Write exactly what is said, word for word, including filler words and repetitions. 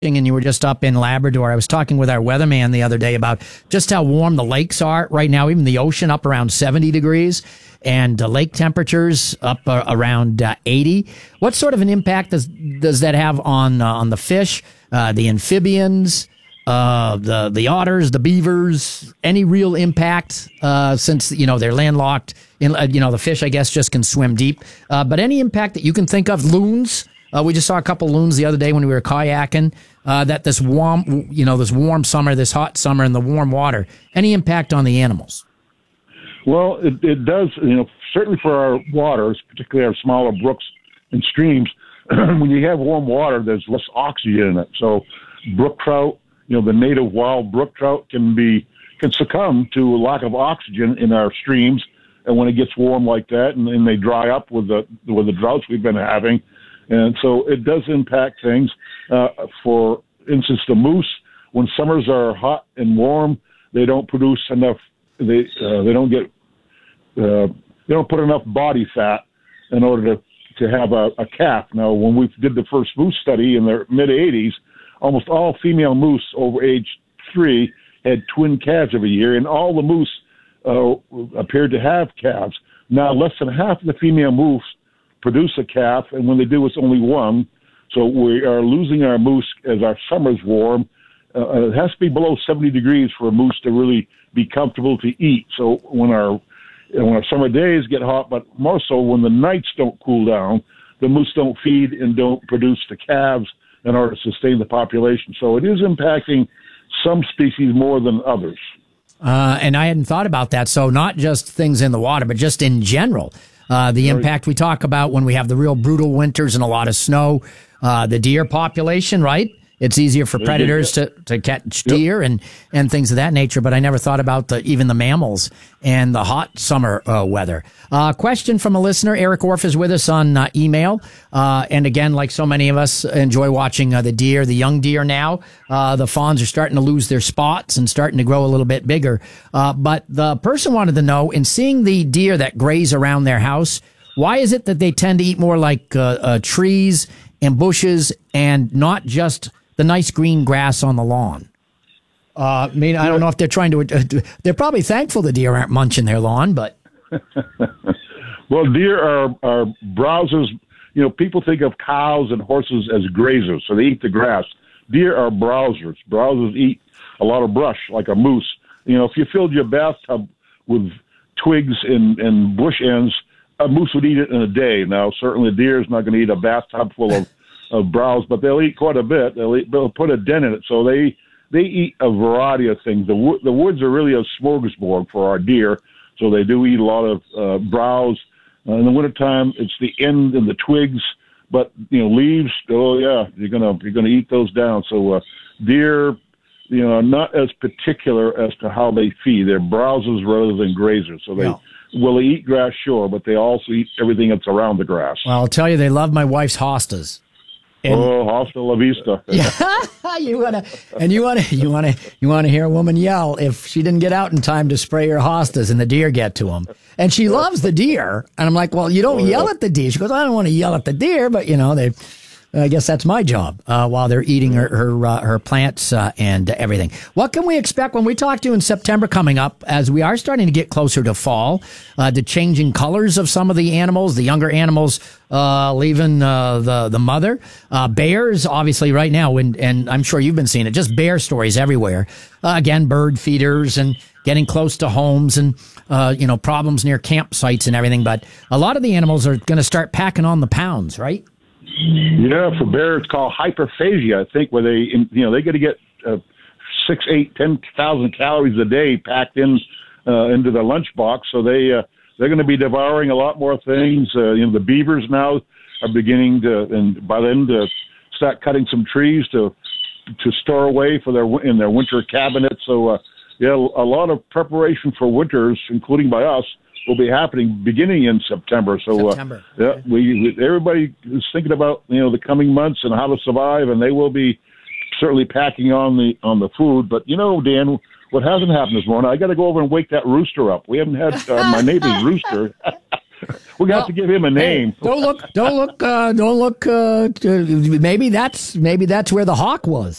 and you were just up in Labrador. I was talking with our weatherman the other day about just how warm the lakes are right now, even the ocean up around seventy degrees and uh, lake temperatures up uh, around uh, eighty. What sort of an impact does does that have on uh, on the fish, uh, the amphibians, uh, the the otters, the beavers? Any real impact uh, since, you know, they're landlocked? In, uh, you know, the fish, I guess, just can swim deep. Uh, but any impact that you can think of? Loons? Uh, we just saw a couple loons the other day when we were kayaking. Uh, that this warm, you know, this warm summer, this hot summer, and the warm water. Any impact on the animals? Well, it, it does. You know, certainly for our waters, particularly our smaller brooks and streams. When you have warm water, there's less oxygen in it. So, brook trout, you know, the native wild brook trout can be can succumb to a lack of oxygen in our streams, and when it gets warm like that, and, and they dry up with the with the droughts we've been having. And so it does impact things. Uh, for instance, the moose, when summers are hot and warm, they don't produce enough. They uh, they don't get uh, they don't put enough body fat in order to to have a, a calf. Now, when we did the first moose study in the mid eighties, almost all female moose over age three had twin calves every year, and all the moose uh, appeared to have calves. Now, less than half of the female moose produce a calf, and when they do, it's only one. So we are losing our moose as our summer's warm. Uh, it has to be below seventy degrees for a moose to really be comfortable to eat. So when our when our summer days get hot, but more so when the nights don't cool down, the moose don't feed and don't produce the calves in order to sustain the population. So it is impacting some species more than others. Uh, and I hadn't thought about that. So not just things in the water, but just in general. Uh, the impact we talk about when we have the real brutal winters and a lot of snow, uh, the deer population, right? It's easier for predators to, to catch deer and, and things of that nature, but I never thought about the, even the mammals and the hot summer uh, weather. Uh, question from a listener. Eric Orff is with us on uh, email. Uh, and again, like so many of us, enjoy watching uh, the deer, the young deer now. Uh, the fawns are starting to lose their spots and starting to grow a little bit bigger. Uh, but the person wanted to know, in seeing the deer that graze around their house, why is it that they tend to eat more like uh, uh, trees and bushes and not just the nice green grass on the lawn? Uh, I mean, I don't know if they're trying to, uh, they're probably thankful the deer aren't munching their lawn, but. Well, deer are, are browsers. You know, people think of cows and horses as grazers, so they eat the grass. Deer are browsers. Browsers eat a lot of brush, like a moose. You know, if you filled your bathtub with twigs and, and bush ends, a moose would eat it in a day. Now, certainly a deer is not going to eat a bathtub full of of browse, but they'll eat quite a bit. They'll, eat, they'll put a dent in it, so they they eat a variety of things. The wo- the woods are really a smorgasbord for our deer, so they do eat a lot of uh, browse. Uh, in the wintertime, it's the end and the twigs, but you know, leaves. Oh yeah, you're gonna you're gonna eat those down. So uh, deer, you know, are not as particular as to how they feed. They're browsers rather than grazers. So they. Yeah. Well, they eat grass, sure, but they also eat everything that's around the grass. Well, I'll tell you, they love my wife's hostas. And, oh, hasta la vista! Yeah, you wanna and you wanna you wanna you wanna hear a woman yell if she didn't get out in time to spray her hostas and the deer get to them. And she loves the deer, and I'm like, well, you don't oh, yell yeah. at the deer. She goes, I don't want to yell at the deer, but you know they. I guess that's my job uh, while they're eating her her, uh, her plants uh, and everything. What can we expect when we talk to you in September coming up, as we are starting to get closer to fall, uh, the changing colors of some of the animals, the younger animals uh, leaving uh, the the mother, uh, bears obviously right now, and, and I'm sure you've been seeing it, just bear stories everywhere. Uh, again, bird feeders and getting close to homes and uh, you know problems near campsites and everything. But a lot of the animals are going to start packing on the pounds, right? Yeah, for bear, it's called hyperphagia, I think, where they, you know, they got to get uh, six, eight, ten thousand calories a day packed in uh, into their lunchbox. So they uh, they're going to be devouring a lot more things. Uh, you know, the beavers now are beginning to, and by then to start cutting some trees to to store away for their in their winter cabinets. So uh, yeah, a lot of preparation for winters, including by us, will be happening beginning in September. So, September. Uh, yeah, we, we everybody is thinking about you know the coming months and how to survive, and they will be certainly packing on the on the food. But you know, Dan, what hasn't happened this morning? I got to go over and wake that rooster up. We haven't had uh, my neighbor's rooster. We got well, to give him a name. Hey, don't look! Don't look! Uh, don't look! Uh, maybe that's maybe that's where the hawk was.